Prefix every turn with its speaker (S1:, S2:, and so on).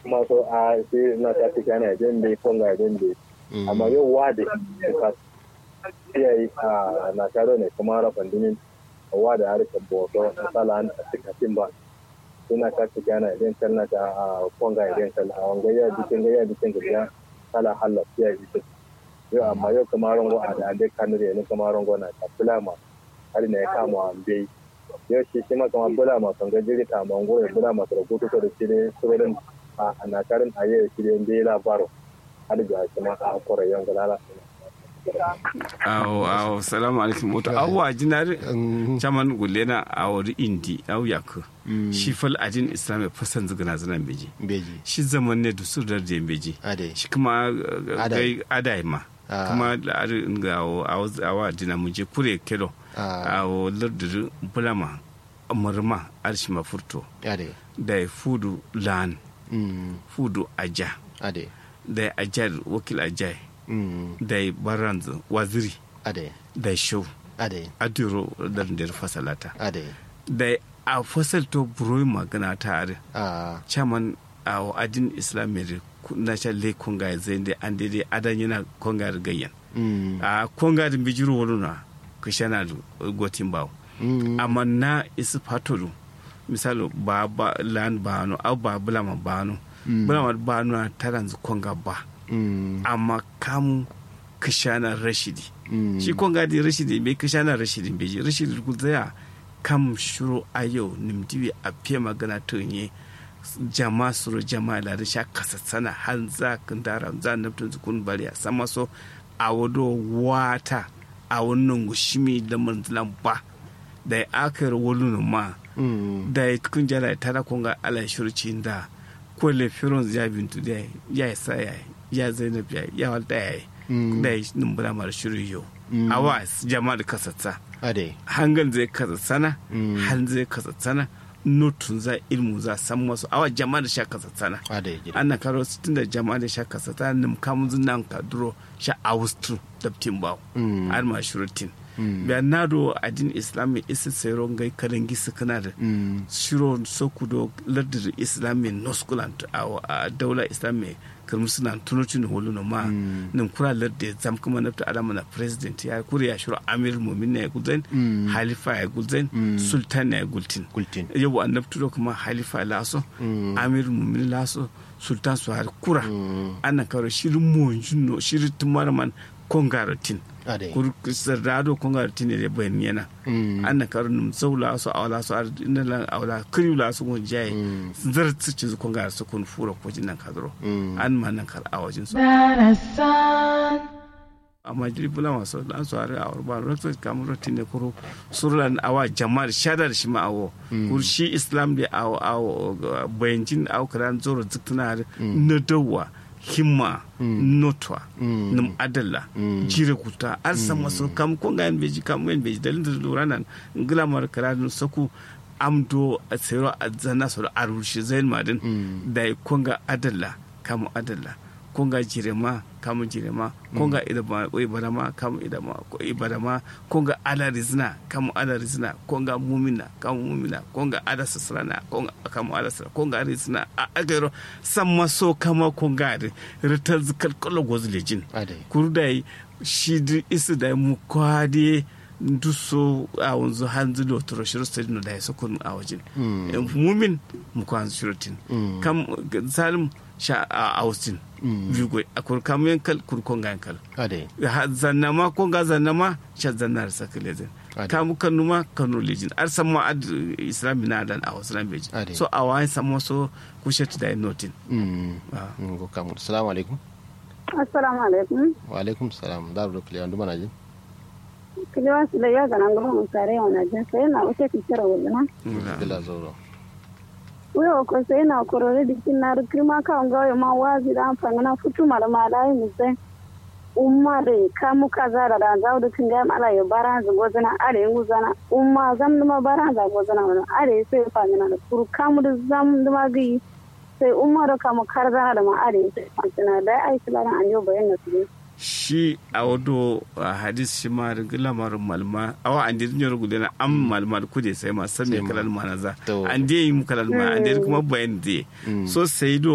S1: kuma so a sai na ta tika na idan bai konga idan bai amma yau wade ka sai na taro ne kuma rafan dinin wade harkar boto sala an tika timba ina ka tika na idan kan na ta konga idan kan a wanga ya dikin ga sala halla sai ya yau amma yau kamar rango a da dai kanu ne kamar rango na ta bulama har ne ya kama ambe yau shi ma kamar bulama kan ga jiri ta mango ya bulama ta rubutu da shi ne sauran a na karin aye shi ne da labaro har ga shi ma a kore yan galala
S2: awo salamu alaikum wato awwa jinari chaman gulena awori indi aw yak shi fal adin islam fasan zugana zanan beji shi zaman ne dusur da beji shi kuma adai ma kuma da ga awa dina muje kure kelo awo lardu bulama murma arshima furto da fudu lan fudu aja da ajar wakil ajai da baranzu waziri da show adiro da fasalata da a fasalto buroi magana tare chairman a adin islamic na shalle konga zai da an daidai adan yana konga da gayyan a konga da bijiro wani kushana da gotin bawo amma na isi fatolu misalo ba lan bano au ba bulama bano na taranzu konga ba amma kamu kashana rashidi shi konga di rashidi bai kashana rashidi bai ji rashidi guzaya kam shuru ayo nimdiwi a fiye magana tunye jama suru jama da sha kasatsana har za kan dara za naftun zukun bari a sama so a wado wata a wannan gushimi da manzilan ba da ya akar wolunan ma da ya kun jara tara konga ala shirci da kwale firon ya bintu da ya sa ya zainab ya walda ya yi da ya numbura mara shirin yau a wa jama'a da kasatsa hangan zai kasatsana han zai kasatsana notun za ilmu za san masu awa jama'a da sha kasatsana ana karo sitin da jama'a da sha kasatsana nim kamun zunan kaduro sha awustru da timbawo har ma shurutin biya nado adin islami isi sayron gai karin gisa kana da shiro sokudo lardar islami noskulant a daula islami kalmu suna tunocin hulu ma nin kura lardar zam kuma nafta alama na president ya kuri ya shiro amir mumin ya gulzain halifa ya gulzain sultan ya gultin yau an nafta kuma halifa laso amir mumin laso sultan su har kura ana karo shirin monjino shirin tumarman kongarotin sardado kongarotin ne bayan yana ana karun zaula su awala su inda lan awala kriula su gon jaye zartsu ci su kongar su kun fura ko jinan kadro an ma nan kar awajin su amma jiri bula masu dan su are awar ba rakta kamrotin ne kuro surlan awa jama'ar shadar shi ma awo kurshi islam da awo bayancin aukaran zoro ziktuna na dawa himma notwa num adalla jire kuta an sama so kam ko ngan beji kam wen beji dalin da duranan glamar karadun saku amdo asiro azana so arushi zain madin da konga adalla kam adalla konga jirema kam jirema konga idama ibarama kam idama ko ibarama konga ala rizna kam ala rizna konga mumina kam mumina konga ada sasrana konga kam ala sasrana konga rizna agaro samma so kama konga rital zikal kollo gozlejin kurdai shi isu da mu kwade duso a wanzu hanzu da wata rashin stadino da ya sokon a wajen mumin mu kwanzu shirutin kam zalim sha a austin vigo a kurkamu yankal kurkonga yankal zannama konga zannama sha zannar sakalezen kamu kanuma kanu lejin ar samma ad islami na dan a wasran beji so a wani samma so kushet da notin
S3: go kamu assalamu alaikum wa alaikum salam da rukli andu manajin
S4: kilewa su da yaga nan gurin musare wa najin sai na wuce kira wannan
S3: bila zoro
S4: wewe ko sai na korore dikin na rikima ka ngawe ma wazi da amfani na futu malama mu sai umare kamu kaza da zawo kin ga mala ya baranza gozana are nguzana umma zam duma baranza gozana are sai fa na da kuru kamu da zam duma gi sai umma da kamu karzana da ma are sai fa da ai kilaran an yo bayan na su
S2: shi a wado hadis shi ma lamarin malma awa an dai duniyar gudu na an malma da kuje sai ma san me kalal ma na za an dai yi mu kalal ma an dai kuma bayan dai so sai do